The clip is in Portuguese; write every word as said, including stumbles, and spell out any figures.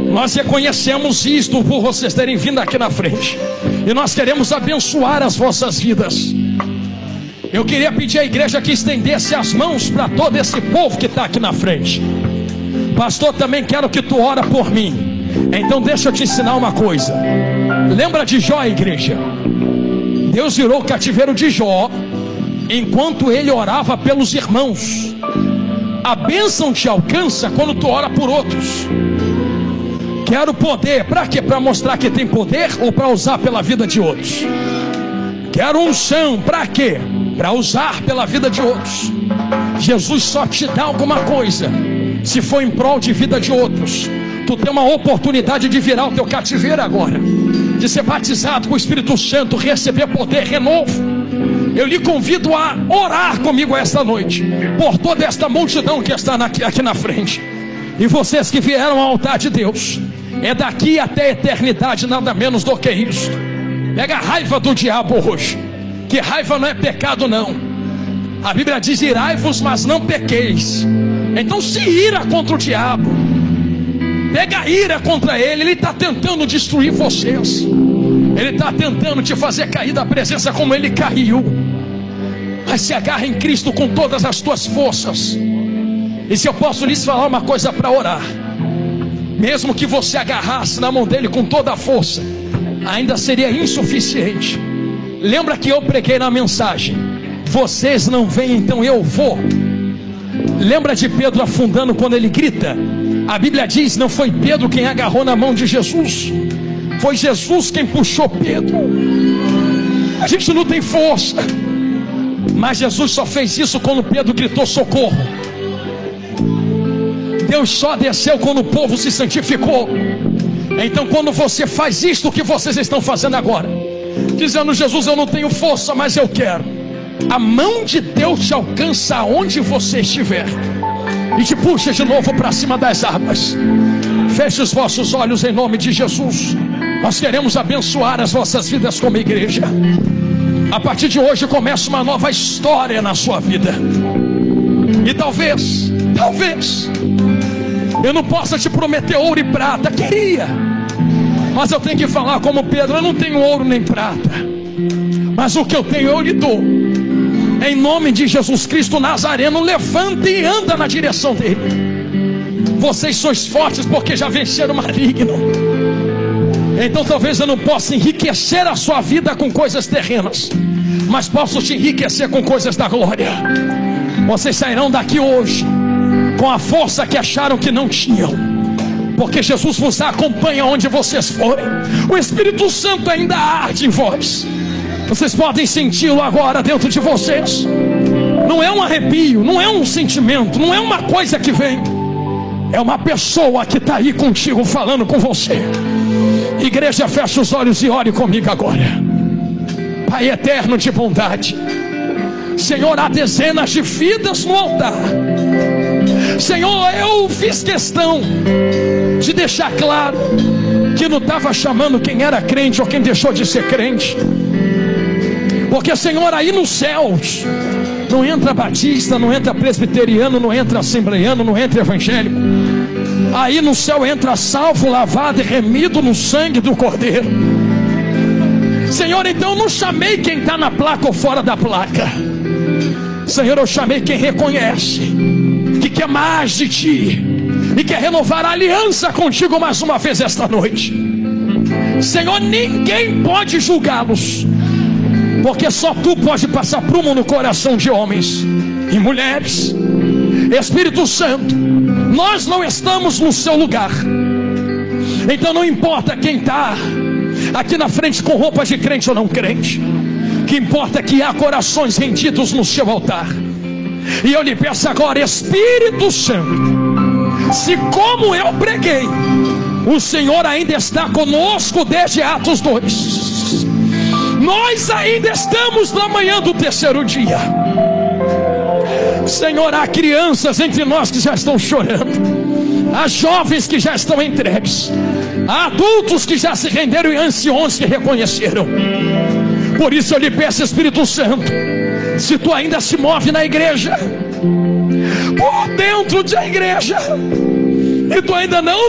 Nós reconhecemos isto por vocês terem vindo aqui na frente, e nós queremos abençoar as vossas vidas. Eu queria pedir à igreja que estendesse as mãos para todo esse povo que está aqui na frente. Pastor, também quero que tu ora por mim. Então deixa eu te ensinar uma coisa. Lembra de Jó, igreja? Deus virou o cativeiro de Jó enquanto ele orava pelos irmãos. A bênção te alcança quando tu ora por outros. Quero poder, para quê? Para mostrar que tem poder ou para usar pela vida de outros? Quero unção, para quê? Para usar pela vida de outros. Jesus só te dá alguma coisa se for em prol de vida de outros. Tu tem uma oportunidade de virar o teu cativeiro agora, de ser batizado com o Espírito Santo, receber poder, renovo. Eu lhe convido a orar comigo esta noite por toda esta multidão que está aqui, aqui na frente. E vocês que vieram ao altar de Deus, é daqui até a eternidade, nada menos do que isso. Pega a raiva do diabo hoje, que raiva não é pecado não. A Bíblia diz: irai-vos, mas não pequeis. Então se ira contra o diabo, pega a ira contra ele. Ele está tentando destruir vocês, ele está tentando te fazer cair da presença como ele caiu. Mas se agarra em Cristo com todas as tuas forças. E se eu posso lhes falar uma coisa para orar, mesmo que você agarrasse na mão dele com toda a força, ainda seria insuficiente. Lembra que eu preguei na mensagem: vocês não vêm, então eu vou. Lembra de Pedro afundando quando ele grita? A Bíblia diz: não foi Pedro quem agarrou na mão de Jesus, foi Jesus quem puxou Pedro. A gente não tem força, mas Jesus só fez isso quando Pedro gritou socorro. Deus só desceu quando o povo se santificou. Então quando você faz isto que vocês estão fazendo agora, dizendo: Jesus, eu não tenho força, mas eu quero, a mão de Deus te alcança aonde você estiver e te puxa de novo para cima das águas. Feche os vossos olhos em nome de Jesus. Nós queremos abençoar as vossas vidas como igreja. A partir de hoje começa uma nova história na sua vida. E talvez, talvez eu não possa te prometer ouro e prata, queria, mas eu tenho que falar como Pedro: eu não tenho ouro nem prata, mas o que eu tenho eu lhe dou. Em nome de Jesus Cristo Nazareno, levanta e anda na direção dele. Vocês sois fortes porque já venceram o maligno. Então talvez eu não possa enriquecer a sua vida com coisas terrenas, mas posso te enriquecer com coisas da glória. Vocês sairão daqui hoje com a força que acharam que não tinham, porque Jesus vos acompanha onde vocês forem. O Espírito Santo ainda arde em vós. Vocês podem senti-lo agora dentro de vocês. Não é um arrepio, não é um sentimento, não é uma coisa que vem, é uma pessoa que está aí contigo falando com você. Igreja, fecha os olhos e ore comigo agora. Pai eterno de bondade, Senhor, há dezenas de vidas no altar. Senhor, eu fiz questão de deixar claro que não estava chamando quem era crente ou quem deixou de ser crente, porque, Senhor, aí nos céus não entra batista, não entra presbiteriano, não entra assembleiano, não entra evangélico. Aí no céu entra salvo, lavado e remido no sangue do Cordeiro. Senhor, então eu não chamei quem está na placa ou fora da placa. Senhor, eu chamei quem reconhece que quer mais de Ti e quer renovar a aliança contigo mais uma vez esta noite. Senhor, ninguém pode julgá-los, porque só Tu pode passar prumo no coração de homens e mulheres. Espírito Santo, nós não estamos no Seu lugar. Então não importa quem está aqui na frente com roupas de crente ou não crente, o que importa é que há corações rendidos no Seu altar. E eu lhe peço agora, Espírito Santo, se como eu preguei, o Senhor ainda está conosco desde Atos dois, nós ainda estamos na manhã do terceiro dia. Senhor, há crianças entre nós que já estão chorando, há jovens que já estão entregues, há adultos que já se renderam e anciões que reconheceram. Por isso eu lhe peço, Espírito Santo, se Tu ainda se move na igreja, por dentro da igreja, e Tu ainda não